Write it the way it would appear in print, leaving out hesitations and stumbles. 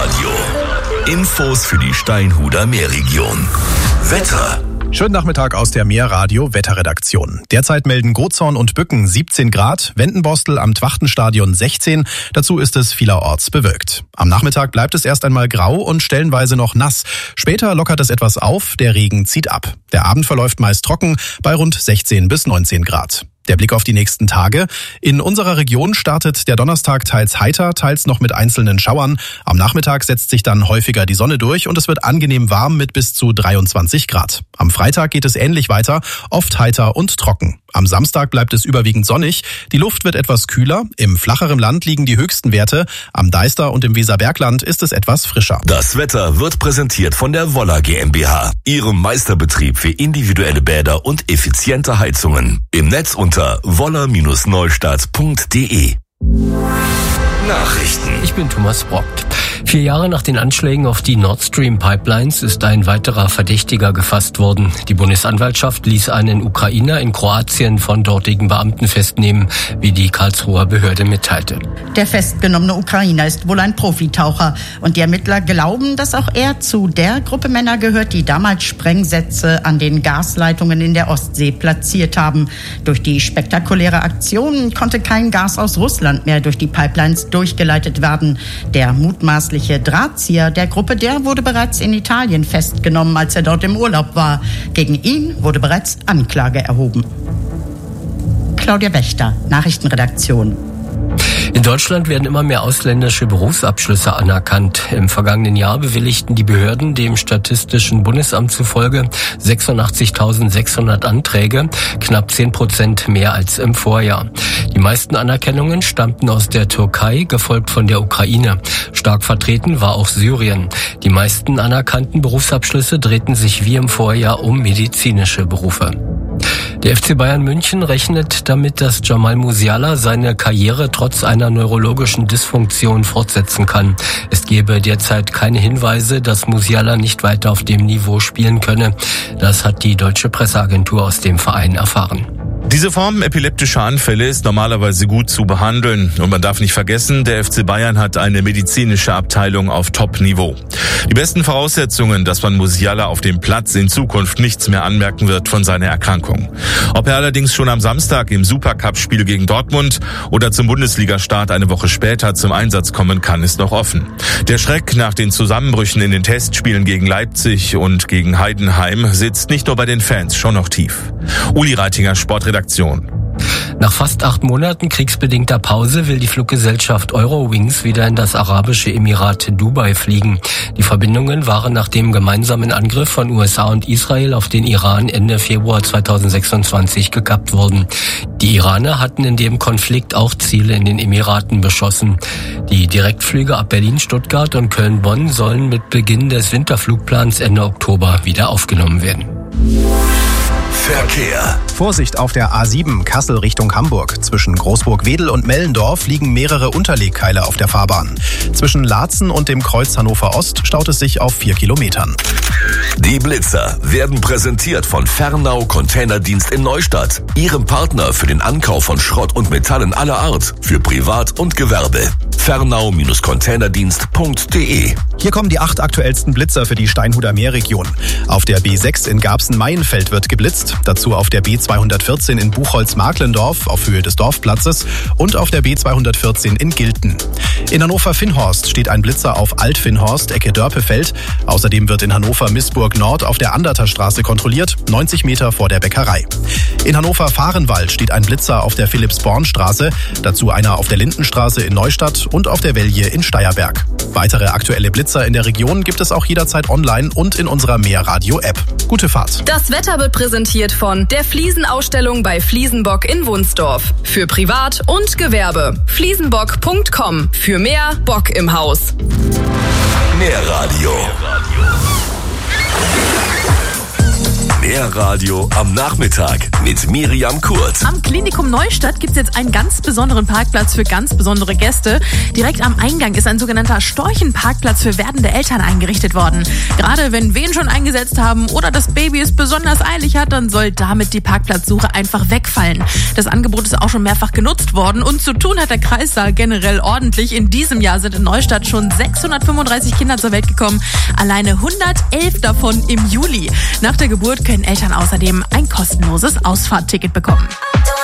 Meerradio. Infos für die Steinhuder Meerregion. Wetter. Schönen Nachmittag aus der Meerradio Wetterredaktion. Derzeit melden Gotzorn und Bücken 17 Grad, Wendenbostel am Twachtenstadion 16. Dazu ist es vielerorts bewölkt. Am Nachmittag bleibt es erst einmal grau und stellenweise noch nass. Später lockert es etwas auf, der Regen zieht ab. Der Abend verläuft meist trocken bei rund 16 bis 19 Grad. Der Blick auf die nächsten Tage. In unserer Region startet der Donnerstag teils heiter, teils noch mit einzelnen Schauern. Am Nachmittag setzt sich dann häufiger die Sonne durch und es wird angenehm warm mit bis zu 23 Grad. Am Freitag geht es ähnlich weiter, oft heiter und trocken. Am Samstag bleibt es überwiegend sonnig. Die Luft wird etwas kühler. Im flacheren Land liegen die höchsten Werte. Am Deister und im Weserbergland ist es etwas frischer. Das Wetter wird präsentiert von der Woller GmbH, ihrem Meisterbetrieb für individuelle Bäder und effiziente Heizungen. Im Netz unter woller-neustadt.de. Nachrichten. Ich bin Thomas Brockt. 4 Jahre nach den Anschlägen auf die Nord Stream Pipelines ist ein weiterer Verdächtiger gefasst worden. Die Bundesanwaltschaft ließ einen Ukrainer in Kroatien von dortigen Beamten festnehmen, wie die Karlsruher Behörde mitteilte. Der festgenommene Ukrainer ist wohl ein Profitaucher und die Ermittler glauben, dass auch er zu der Gruppe Männer gehört, die damals Sprengsätze an den Gasleitungen in der Ostsee platziert haben. Durch die spektakuläre Aktion konnte kein Gas aus Russland mehr durch die Pipelines durchgeleitet werden. Der mutmaßliche Drahtzieher der Gruppe, der wurde bereits in Italien festgenommen, als er dort im Urlaub war. Gegen ihn wurde bereits Anklage erhoben. Claudia Wächter, Nachrichtenredaktion. In Deutschland werden immer mehr ausländische Berufsabschlüsse anerkannt. Im vergangenen Jahr bewilligten die Behörden dem Statistischen Bundesamt zufolge 86.600 Anträge, knapp 10% mehr als im Vorjahr. Die meisten Anerkennungen stammten aus der Türkei, gefolgt von der Ukraine. Stark vertreten war auch Syrien. Die meisten anerkannten Berufsabschlüsse drehten sich wie im Vorjahr um medizinische Berufe. Der FC Bayern München rechnet damit, dass Jamal Musiala seine Karriere trotz einer neurologischen Dysfunktion fortsetzen kann. Es gebe derzeit keine Hinweise, dass Musiala nicht weiter auf dem Niveau spielen könne. Das hat die deutsche Presseagentur aus dem Verein erfahren. Diese Form epileptischer Anfälle ist normalerweise gut zu behandeln. Und man darf nicht vergessen, der FC Bayern hat eine medizinische Abteilung auf Top-Niveau. Die besten Voraussetzungen, dass man Musiala auf dem Platz in Zukunft nichts mehr anmerken wird von seiner Erkrankung. Ob er allerdings schon am Samstag im Supercup-Spiel gegen Dortmund oder zum Bundesliga-Start eine Woche später zum Einsatz kommen kann, ist noch offen. Der Schreck nach den Zusammenbrüchen in den Testspielen gegen Leipzig und gegen Heidenheim sitzt nicht nur bei den Fans schon noch tief. Uli Reitinger, Sportredaktion. Nach fast 8 Monaten kriegsbedingter Pause will die Fluggesellschaft Eurowings wieder in das arabische Emirat Dubai fliegen. Die Verbindungen waren nach dem gemeinsamen Angriff von USA und Israel auf den Iran Ende Februar 2026 gekappt worden. Die Iraner hatten in dem Konflikt auch Ziele in den Emiraten beschossen. Die Direktflüge ab Berlin, Stuttgart und Köln-Bonn sollen mit Beginn des Winterflugplans Ende Oktober wieder aufgenommen werden. Verkehr. Vorsicht auf der A7 Kassel Richtung Hamburg. Zwischen Großburg-Wedel und Mellendorf liegen mehrere Unterlegkeile auf der Fahrbahn. Zwischen Laatzen und dem Kreuz Hannover Ost staut es sich auf 4 Kilometern. Die Blitzer werden präsentiert von Fernau Containerdienst in Neustadt, ihrem Partner für den Ankauf von Schrott und Metallen aller Art für Privat und Gewerbe. Fernau-Containerdienst.de. Hier kommen die 8 aktuellsten Blitzer für die Steinhuder Meerregion. Auf der B6 in Garbsen-Maienfeld wird geblitzt, dazu auf der B214 in Buchholz-Marklendorf auf Höhe des Dorfplatzes und auf der B214 in Gilten. In Hannover-Finnhorst steht ein Blitzer auf Alt-Finnhorst, Ecke Dörpefeld. Außerdem wird in Hannover-Missburg Nord auf der Anderter Straße kontrolliert, 90 Meter vor der Bäckerei. In Hannover-Fahrenwald steht ein Blitzer auf der Philipps-Born-Straße, dazu einer auf der Lindenstraße in Neustadt und auf der Velje in Steierberg. Weitere aktuelle Blitzer in der Region gibt es auch jederzeit online und in unserer Meerradio-App. Gute Fahrt. Das Wetter wird präsentiert von der Fliesenausstellung bei Fliesenbock in Wunsdorf. Für Privat und Gewerbe. Fliesenbock.com. Für mehr Bock im Haus. Meerradio. MDR Radio am Nachmittag mit Miriam Kurt. Am Klinikum Neustadt gibt es jetzt einen ganz besonderen Parkplatz für ganz besondere Gäste. Direkt am Eingang ist ein sogenannter Storchenparkplatz für werdende Eltern eingerichtet worden. Gerade wenn Wehen schon eingesetzt haben oder das Baby es besonders eilig hat, dann soll damit die Parkplatzsuche einfach wegfallen. Das Angebot ist auch schon mehrfach genutzt worden und zu tun hat der Kreissaal generell ordentlich. In diesem Jahr sind in Neustadt schon 635 Kinder zur Welt gekommen, alleine 111 davon im Juli. Nach der Geburt können Eltern außerdem ein kostenloses Ausfahrtticket bekommen.